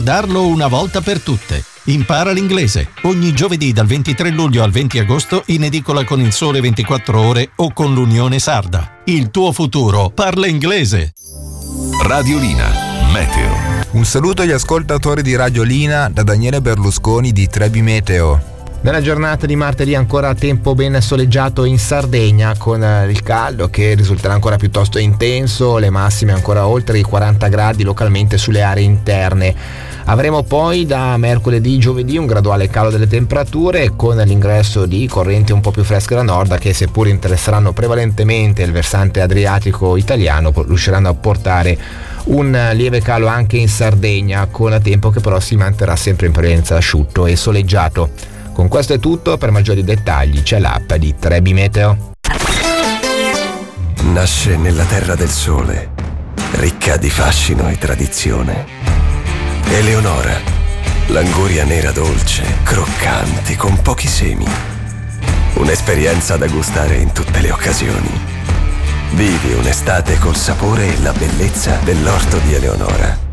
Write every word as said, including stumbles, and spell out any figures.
ricordarlo una volta per tutte. Impara l'inglese ogni giovedì dal ventitré luglio al venti agosto in edicola con Il Sole ventiquattro Ore o con l'Unione Sarda. Il tuo futuro parla inglese. Radiolina Meteo. Un saluto agli ascoltatori di Radiolina da Daniele Berlusconi di Trebi Meteo. Nella giornata di martedì ancora tempo ben soleggiato in Sardegna, con il caldo che risulterà ancora piuttosto intenso, le massime ancora oltre i quaranta gradi localmente sulle aree interne. Avremo poi da mercoledì giovedì un graduale calo delle temperature, con l'ingresso di correnti un po' più fresche da nord che, seppur interesseranno prevalentemente il versante adriatico italiano, riusciranno a portare un lieve calo anche in Sardegna, con tempo che però si manterrà sempre in prevalenza asciutto e soleggiato. Con questo è tutto, per maggiori dettagli c'è l'app di Trebi Meteo. Nasce nella terra del sole, ricca di fascino e tradizione. Eleonora, l'anguria nera dolce, croccante, con pochi semi. Un'esperienza da gustare in tutte le occasioni. Vivi un'estate col sapore e la bellezza dell'orto di Eleonora.